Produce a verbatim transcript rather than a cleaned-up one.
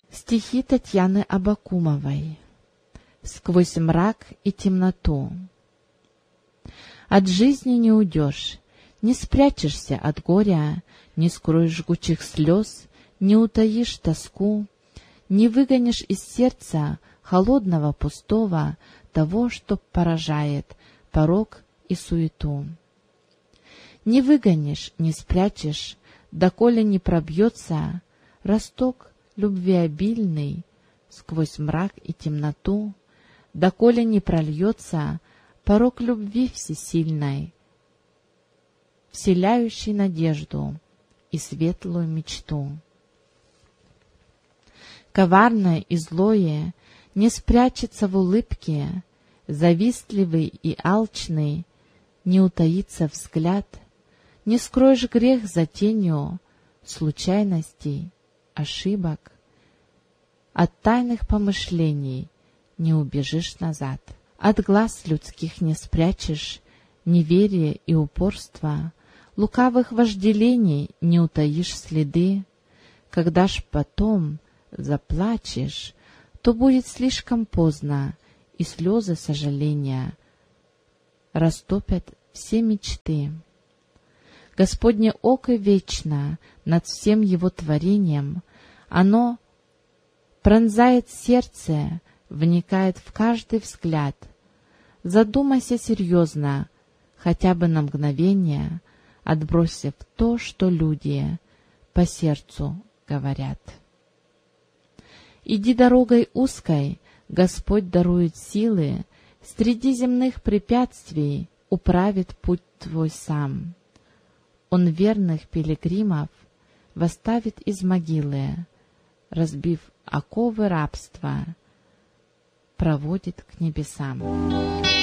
Стихи Татьяны Абакумовой. Сквозь мрак и темноту. От жизни не уйдешь, не спрячешься от горя, не скроешь жгучих слез, не утаишь тоску, не выгонишь из сердца холодного, пустого, того, что поражает порок и суету. Не выгонишь, не спрячешь, доколе не пробьется росток любвеобильный сквозь мрак и темноту, доколе не прольется порок любви всесильной, вселяющий надежду и светлую мечту. Коварное и злое не спрячется в улыбке, завистливый и алчный не утаится взгляд, не скроешь грех за тенью случайностей, ошибок, от тайных помышлений не убежишь назад. От глаз людских не спрячешь неверие и упорство, лукавых вожделений не утаишь следы. Когда ж потом заплачешь, то будет слишком поздно, и слезы сожаления растопят все мечты. Господне око вечно над всем его творением, оно пронзает сердце, вникает в каждый взгляд. Задумайся серьезно, хотя бы на мгновение, отбросив то, что люди по сердцу говорят. Иди дорогой узкой, Господь дарует силы, среди земных препятствий управит путь твой сам. Он верных пилигримов восставит из могилы, разбив оковы рабства, проводит к небесам.